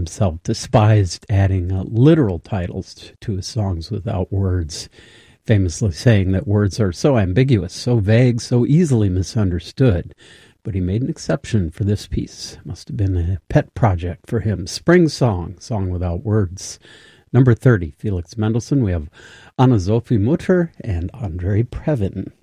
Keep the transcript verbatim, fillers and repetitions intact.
himself despised adding uh, literal titles to, to his songs without words, famously saying that words are so ambiguous, so vague, so easily misunderstood. But he made an exception for this piece. Must have been a pet project for him. Spring Song, Song Without Words. Number thirty, Felix Mendelssohn. We have Anna-Sophie Mutter and Andre Previn.